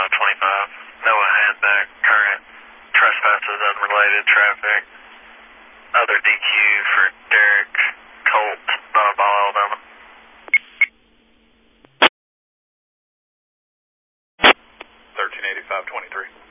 138525. Noah Handback, current trespasses, unrelated traffic. Other DQ for Derek Colt, Ball, Alabama. 138523.